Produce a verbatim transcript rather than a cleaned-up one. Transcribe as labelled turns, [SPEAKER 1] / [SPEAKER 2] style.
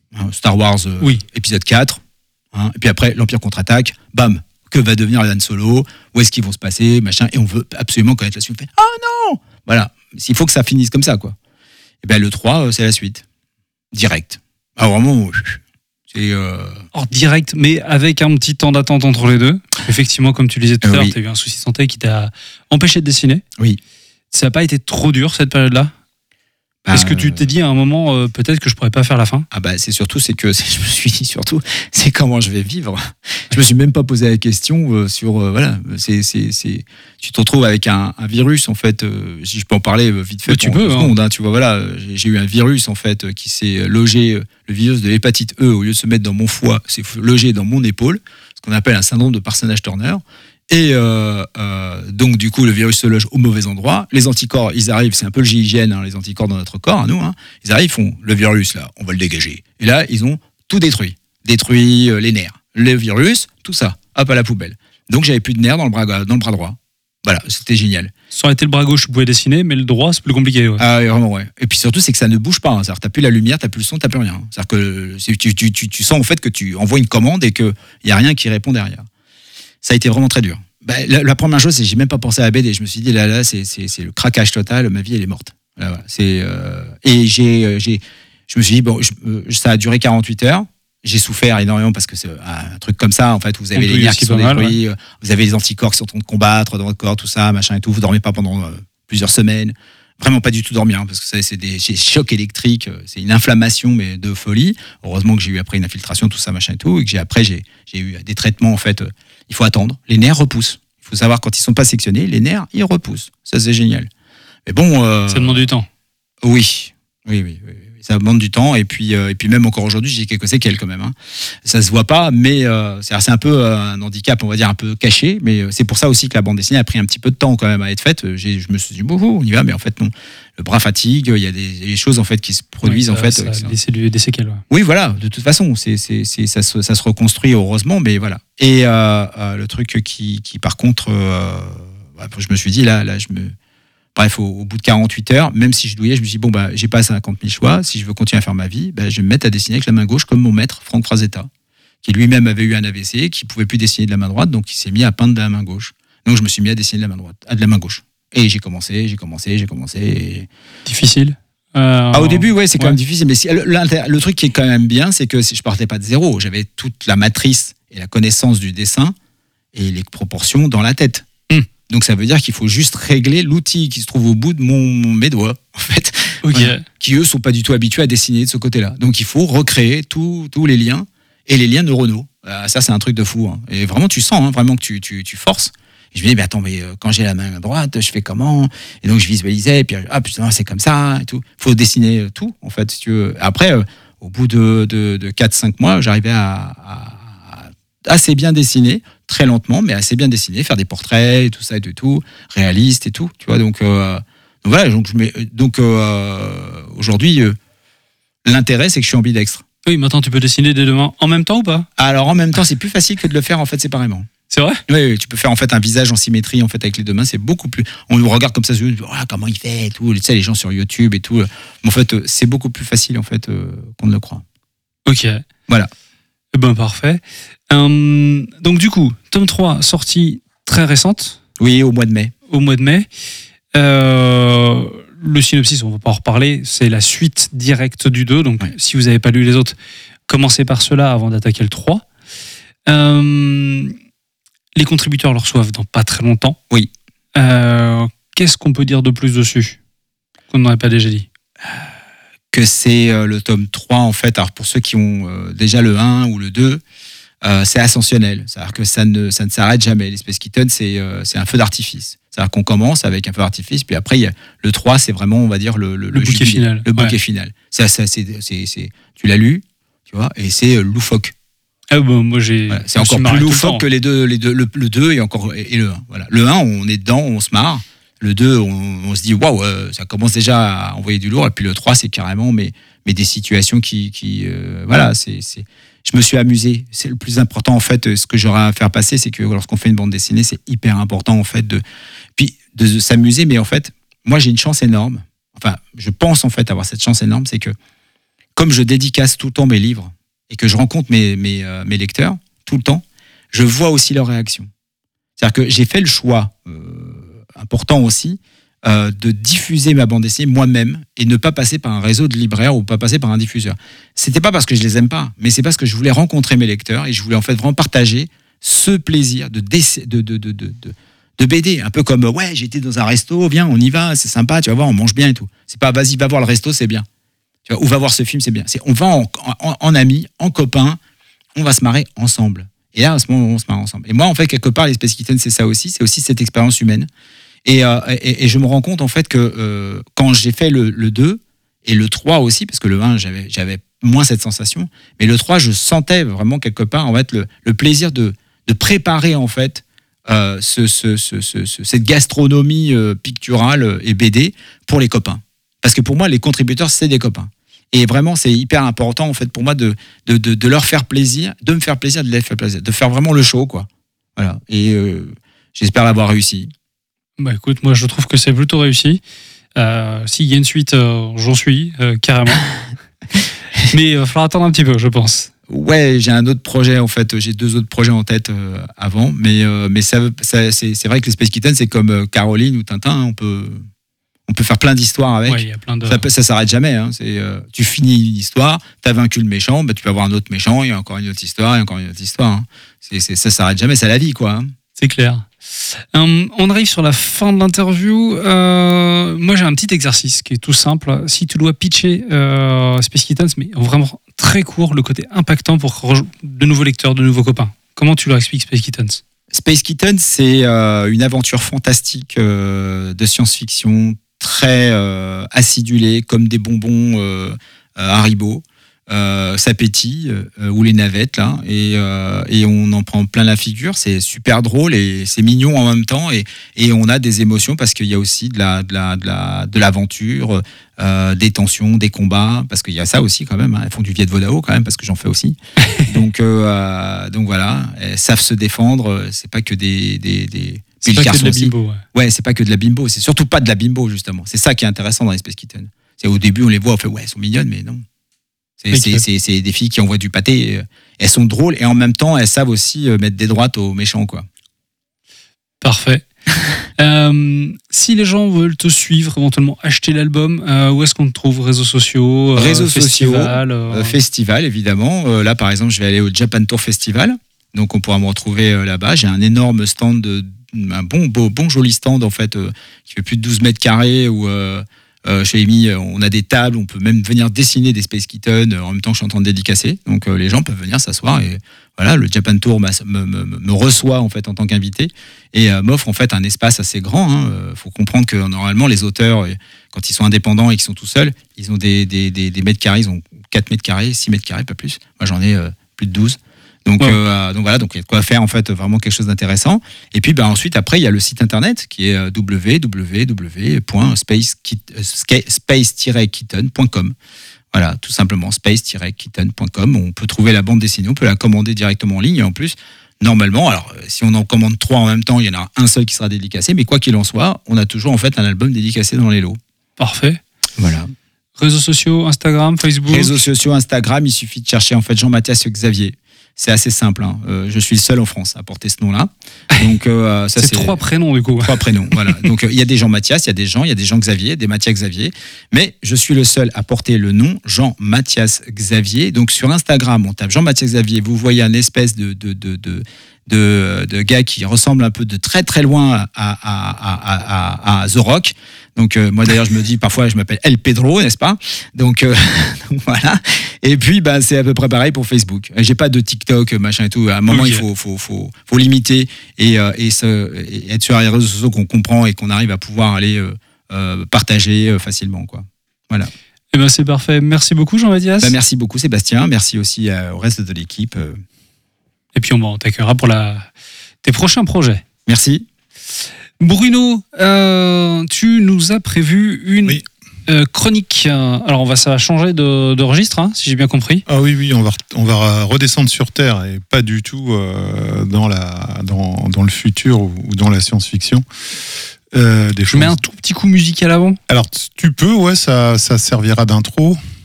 [SPEAKER 1] hein, Star Wars euh,
[SPEAKER 2] oui.
[SPEAKER 1] épisode quatre, hein, et puis après l'Empire contre-attaque, bam, que va devenir Han Solo, où est-ce qu'ils vont se passer, machin, et on veut absolument connaître la suite. On fait, oh non, voilà, il faut que ça finisse comme ça, quoi. Et ben le trois, euh, c'est la suite, direct. Ah vraiment, c'est euh...
[SPEAKER 2] Or, direct, mais avec un petit temps d'attente entre les deux. Effectivement, comme tu le disais tout à
[SPEAKER 1] euh,
[SPEAKER 2] l'heure,
[SPEAKER 1] oui.
[SPEAKER 2] tu as eu un souci de santé qui t'a empêché de dessiner.
[SPEAKER 1] Oui.
[SPEAKER 2] Ça n'a pas été trop dur cette période-là?
[SPEAKER 1] Bah,
[SPEAKER 2] Est-ce que tu t'es dit à un moment, euh, peut-être que je pourrais pas faire la fin?
[SPEAKER 1] Ah bah c'est surtout, c'est que c'est, je me suis dit surtout, c'est comment je vais vivre. Je me suis même pas posé la question euh, sur, euh, voilà, c'est, c'est, c'est, tu te retrouves avec un, un virus en fait. Euh, si je peux en parler euh, vite fait.
[SPEAKER 2] Ouais, tu peux.
[SPEAKER 1] Hein. Secondes, hein, tu vois, voilà, j'ai, j'ai eu un virus en fait euh, qui s'est logé, euh, le virus de l'hépatite E, au lieu de se mettre dans mon foie, s'est logé dans mon épaule, ce qu'on appelle un syndrome de Parsonage-Turner. Et euh, euh, donc du coup le virus se loge au mauvais endroit. Les anticorps, ils arrivent, c'est un peu le G I G N, hein, les anticorps dans notre corps, à nous. Hein, ils arrivent, font le virus là, on va le dégager. Et là ils ont tout détruit, détruit euh, les nerfs, le virus, tout ça, hop à la poubelle. Donc j'avais plus de nerfs dans le bras, dans le bras droit. Voilà, c'était génial.
[SPEAKER 2] Ça aurait été le bras gauche, tu pouvais dessiner, mais le droit c'est plus compliqué. Ouais.
[SPEAKER 1] Ah vraiment ouais. Et puis surtout c'est que ça ne bouge pas. Hein. C'est-à-dire t'as plus la lumière, t'as plus le son, t'as plus rien. C'est-à-dire que c'est, tu, tu, tu, tu sens en fait que tu envoies une commande et que y a rien qui répond derrière. Ça a été vraiment très dur. Bah, la, la première chose, c'est que j'ai même pas pensé à la B D. Je me suis dit là, là, c'est, c'est, c'est le craquage total. Ma vie, elle est morte. Là, voilà. C'est euh, et j'ai, j'ai, je me suis dit bon, je, euh, ça a duré quarante-huit heures. J'ai souffert énormément parce que c'est un truc comme ça, en fait, vous avez
[SPEAKER 2] On
[SPEAKER 1] les nerfs qui sont détruits,
[SPEAKER 2] ouais.
[SPEAKER 1] Vous avez les anticorps qui sont en train de combattre dans votre corps, tout ça, machin et tout. Vous dormez pas pendant euh, plusieurs semaines. Vraiment pas du tout dormir, hein, parce que ça, c'est des c'est chocs électriques, c'est une inflammation mais de folie. Heureusement que j'ai eu après une infiltration, tout ça, machin et tout, et que j'ai après j'ai j'ai eu des traitements en fait. Euh, il faut attendre. Les nerfs repoussent. Il faut savoir quand ils sont pas sectionnés, les nerfs ils repoussent. Ça c'est génial. Mais bon. Euh,
[SPEAKER 2] ça demande du temps.
[SPEAKER 1] Oui, oui, oui, oui. Ça demande du temps et puis euh, et puis même encore aujourd'hui j'ai quelques séquelles quand même. Hein. Ça se voit pas, mais euh, c'est, c'est un peu euh, un handicap, on va dire un peu caché. Mais euh, c'est pour ça aussi que la bande dessinée a pris un petit peu de temps quand même à être faite. J'ai, je me suis dit bon, on y va, mais en fait non. Le bras fatigue. Il y a des, des choses en fait qui se produisent
[SPEAKER 2] ouais, ça,
[SPEAKER 1] en fait.
[SPEAKER 2] Ça,
[SPEAKER 1] ça,
[SPEAKER 2] des, des séquelles. Ouais.
[SPEAKER 1] Oui, voilà. De toute façon, c'est c'est, c'est ça, se, ça se reconstruit heureusement, mais voilà. Et euh, euh, le truc qui qui par contre, euh, bah, je me suis dit là là je me Bref, au, au bout de quarante-huit heures, même si je douillais, je me suis dit, bon, bah, j'ai pas cinquante mille choix. Si je veux continuer à faire ma vie, bah, je vais me mettre à dessiner avec la main gauche, comme mon maître, Franck Frazetta, qui lui-même avait eu un A V C, qui pouvait plus dessiner de la main droite, donc il s'est mis à peindre de la main gauche. Donc je me suis mis à dessiner de la main droite, à de la main gauche. Et j'ai commencé, j'ai commencé, j'ai commencé. Et...
[SPEAKER 2] Difficile euh,
[SPEAKER 1] ah, au début, ouais, c'est quand
[SPEAKER 2] ouais.
[SPEAKER 1] même difficile. Mais si, le, le truc qui est quand même bien, c'est que je partais pas de zéro. J'avais toute la matrice et la connaissance du dessin et les proportions dans la tête. Donc ça veut dire qu'il faut juste régler l'outil qui se trouve au bout de mon, mes doigts, en fait,
[SPEAKER 2] okay.
[SPEAKER 1] voilà, qui eux sont pas du tout habitués à dessiner de ce côté-là. Donc il faut recréer tous tous les liens et les liens neuronaux. Euh, ça c'est un truc de fou. Hein. Et vraiment tu sens hein, vraiment que tu tu tu forces. Et je me dis mais attends mais euh, quand j'ai la main droite je fais comment? Et donc je visualisais et puis ah putain c'est comme ça et tout. Faut dessiner tout en fait si tu veux. Après euh, au bout de de, de quatre cinq mois j'arrivais à, à assez bien dessiner, très lentement, mais assez bien dessiner, faire des portraits, et tout ça et tout, tout réaliste et tout, tu vois. Donc, euh, donc voilà. Donc, je mets, donc euh, aujourd'hui, euh, l'intérêt, c'est que je suis ambidextre.
[SPEAKER 2] Oui, maintenant tu peux dessiner des deux mains en même temps ou pas?
[SPEAKER 1] Alors en même temps, c'est plus facile que de le faire en fait séparément.
[SPEAKER 2] C'est vrai?
[SPEAKER 1] Oui, oui, tu peux faire en fait un visage en symétrie en fait avec les deux mains, c'est beaucoup plus. On nous regarde comme ça, oh, comment il fait et tout. Tu sais, les gens sur YouTube et tout. Mais en fait, c'est beaucoup plus facile en fait euh, qu'on ne le croit.
[SPEAKER 2] Ok.
[SPEAKER 1] Voilà.
[SPEAKER 2] Eh ben parfait. Euh, donc du coup, tome trois, sortie très récente.
[SPEAKER 1] Oui, au mois de mai.
[SPEAKER 2] Au mois de mai. Euh, le synopsis, on va pas en reparler, c'est la suite directe du deux. Donc ouais. Si vous n'avez pas lu les autres, commencez par cela avant d'attaquer le trois. Euh, les contributeurs le reçoivent dans pas très longtemps.
[SPEAKER 1] Oui.
[SPEAKER 2] Euh, qu'est-ce qu'on peut dire de plus dessus qu'on n'aurait pas déjà dit?
[SPEAKER 1] Que c'est euh, le tome trois en fait. Alors pour ceux qui ont euh, déjà le un ou le deux, euh, c'est ascensionnel. C'est-à-dire que ça ne, ça ne s'arrête jamais. L'Space Kitten, c'est, euh, c'est un feu d'artifice. C'est-à-dire qu'on commence avec un feu d'artifice, puis après, il y a, le trois, c'est vraiment, on va dire, le, le,
[SPEAKER 2] le, le bouquet
[SPEAKER 1] jubilé,
[SPEAKER 2] final.
[SPEAKER 1] Le bouquet
[SPEAKER 2] ouais.
[SPEAKER 1] final. Ça, ça, c'est, c'est, c'est, tu l'as lu, tu vois, et c'est euh, loufoque.
[SPEAKER 2] Ah bon, moi j'ai.
[SPEAKER 1] Voilà, c'est encore plus loufoque que les deux, les deux, le, le deux et, encore, et, et le un. Voilà. Le un, on est dedans, on se marre. Le deux, on, on se dit, waouh, euh, ça commence déjà à envoyer du lourd. Et puis le trois, c'est carrément, mais, mais des situations qui. qui euh, voilà, c'est, c'est. Je me suis amusé. C'est le plus important, en fait. Ce que j'aurais à faire passer, c'est que lorsqu'on fait une bande dessinée, c'est hyper important, en fait, de. Puis de, de s'amuser. Mais en fait, moi, j'ai une chance énorme. Enfin, je pense, en fait, avoir cette chance énorme, c'est que comme je dédicace tout le temps mes livres et que je rencontre mes, mes, euh, mes lecteurs tout le temps, je vois aussi leurs réactions. C'est-à-dire que j'ai fait le choix, euh, important aussi, euh, de diffuser ma bande dessinée moi-même et ne pas passer par un réseau de libraires ou pas passer par un diffuseur. C'était pas parce que je les aime pas, mais c'est parce que je voulais rencontrer mes lecteurs et je voulais en fait vraiment partager ce plaisir de, dess- de, de, de, de, de, de B D. Un peu comme, ouais, j'étais dans un resto, viens, on y va, c'est sympa, tu vas voir, on mange bien et tout. C'est pas, vas-y, va voir le resto, c'est bien. Tu vois, ou va voir ce film, c'est bien. C'est, on va en, en, en amis, en copains, on va se marrer ensemble. Et là, à ce moment, on se marre ensemble. Et moi, en fait, quelque part, les Space Kittens, c'est ça aussi, c'est aussi cette expérience humaine. Et, euh, et, et je me rends compte, en fait, que euh, quand j'ai fait le, le deux, et le trois aussi, parce que le un, j'avais, j'avais moins cette sensation, mais le trois, je sentais vraiment quelque part, en fait, le, le plaisir de, de préparer, en fait, euh, ce, ce, ce, ce, ce, cette gastronomie euh, picturale et B D pour les copains. Parce que pour moi, les contributeurs, c'est des copains. Et vraiment, c'est hyper important, en fait, pour moi, de, de, de, de leur faire plaisir, de me faire plaisir, de les faire plaisir, de faire vraiment le show, quoi. Voilà. Et euh, j'espère l'avoir réussi.
[SPEAKER 2] Bah écoute, moi je trouve que c'est plutôt réussi. Euh, S'il y a une suite, euh, j'en suis, euh, carrément. Mais il va falloir attendre un petit peu, je pense.
[SPEAKER 1] Ouais, j'ai un autre projet, en fait. J'ai deux autres projets en tête euh, avant. Mais, euh, mais ça, ça, c'est, c'est vrai que les Space Kittens, c'est comme euh, Caroline ou Tintin. Hein, on peut... On peut faire plein d'histoires avec.
[SPEAKER 2] Ouais, y a plein de...
[SPEAKER 1] Ça, ça s'arrête jamais. Hein. C'est, euh, tu finis une histoire, tu as vaincu le méchant, bah, tu peux avoir un autre méchant, il y a encore une autre histoire, il y a encore une autre histoire. Hein. C'est, c'est, ça s'arrête jamais, c'est la vie, quoi. Hein.
[SPEAKER 2] C'est clair. Euh, on arrive sur la fin de l'interview. Euh, moi, j'ai un petit exercice qui est tout simple. Si tu dois pitcher euh, Space Kittens, mais vraiment très court, le côté impactant pour de nouveaux lecteurs, de nouveaux copains. Comment tu leur expliques Space Kittens ?
[SPEAKER 1] Space Kittens, c'est euh, une aventure fantastique euh, de science-fiction, très euh, acidulé, comme des bonbons euh, Haribo. Euh, ça pétille, euh, ou les navettes, là, et, euh, et on en prend plein la figure. C'est super drôle et c'est mignon en même temps. Et, et on a des émotions parce qu'il y a aussi de, la, de, la, de, la, de l'aventure, euh, des tensions, des combats, parce qu'il y a ça aussi quand même. Hein. Elles font du Viet Vodao quand même, parce que j'en fais aussi. donc, euh, donc voilà, elles savent se défendre. C'est pas que des. des, des
[SPEAKER 2] C'est pas que de la bimbo. Ouais.
[SPEAKER 1] ouais, c'est pas que de la bimbo. C'est surtout pas de la bimbo, justement. C'est ça qui est intéressant dans les Space Kittens. C'est au début, on les voit, on fait ouais, elles sont mignonnes, mais non. C'est, c'est, c'est, c'est des filles qui envoient du pâté. Elles sont drôles et en même temps, elles savent aussi mettre des droites aux méchants, quoi.
[SPEAKER 2] Parfait. euh, si les gens veulent te suivre, éventuellement acheter l'album, euh, où est-ce qu'on te trouve ? Réseaux sociaux, euh,
[SPEAKER 1] Réseaux
[SPEAKER 2] festival,
[SPEAKER 1] sociaux,
[SPEAKER 2] euh...
[SPEAKER 1] festival évidemment. Euh, là, par exemple, je vais aller au Japan Tour Festival, donc on pourra me retrouver euh, là-bas. J'ai un énorme stand, de, un bon, beau, bon joli stand en fait, euh, qui fait plus de douze mètres carrés où euh, Euh, chez Amy, on a des tables, on peut même venir dessiner des Space Kittens en même temps que je suis en train de dédicacer. Donc euh, les gens peuvent venir s'asseoir et voilà, le Japan Tour me, me, me reçoit en fait en tant qu'invité et euh, m'offre en fait un espace assez grand. Il hein. faut comprendre que normalement les auteurs, quand ils sont indépendants et qu'ils sont tout seuls, ils ont des, des, des, des mètres carrés, ils ont quatre mètres carrés, six mètres carrés, pas plus. Moi j'en ai euh, plus de douze. Donc, ouais. euh, donc voilà, donc il y a de quoi faire en fait vraiment quelque chose d'intéressant. Et puis bah, ensuite après il y a le site internet qui est w w w point space kitten point com. Voilà, tout simplement space kitten point com. On peut trouver la bande dessinée, on peut la commander directement en ligne et en plus normalement, alors si on en commande trois en même temps, il y en a un seul qui sera dédicacé, mais quoi qu'il en soit, on a toujours en fait un album dédicacé dans les lots.
[SPEAKER 2] Parfait.
[SPEAKER 1] Voilà.
[SPEAKER 2] Réseaux sociaux, Instagram, Facebook.
[SPEAKER 1] Réseaux sociaux, Instagram, il suffit de chercher en fait Jean-Mathias Xavier. C'est assez simple. Hein. Euh, je suis le seul en France à porter ce nom-là. Donc euh, ça,
[SPEAKER 2] c'est,
[SPEAKER 1] c'est
[SPEAKER 2] trois prénoms du coup.
[SPEAKER 1] Trois prénoms. Voilà. Donc il euh, y a des Jean-Mathias, il y a des Jean, il y a des Jean-Xavier, des Mathias-Xavier. Mais je suis le seul à porter le nom Jean-Mathias Xavier. Donc sur Instagram, on tape Jean-Mathias Xavier. Vous voyez un espèce de de de de de, de gars qui ressemble un peu de très très loin à à à à, à The Rock. Donc euh, moi d'ailleurs je me dis parfois je m'appelle El Pedro, n'est-ce pas ? Donc, euh, donc voilà. Et puis bah c'est à peu près pareil pour Facebook. J'ai pas de TikTok machin et tout. À un moment okay. il faut faut faut faut limiter et euh, et, se, et être sur les réseaux sociaux qu'on comprend et qu'on arrive à pouvoir aller euh, euh, partager euh, facilement quoi. Voilà.
[SPEAKER 2] Eh ben c'est parfait. Merci beaucoup Jean-Mathias.
[SPEAKER 1] Bah, merci beaucoup Sébastien. Merci aussi euh, au reste de l'équipe. Euh.
[SPEAKER 2] Et puis on t'accueillera pour la tes prochains projets.
[SPEAKER 1] Merci.
[SPEAKER 2] Bruno, euh, tu nous as prévu une oui. euh, chronique. Alors, on va, ça va changer de, de registre, hein, si j'ai bien compris.
[SPEAKER 3] Ah oui, oui, on va, on va redescendre sur Terre et pas du tout euh, dans, la, dans, dans le futur ou, ou dans la science-fiction. Euh, des
[SPEAKER 2] choses. Je mets un tout petit coup musical avant.
[SPEAKER 3] Alors, tu peux, ouais, ça, ça servira d'intro.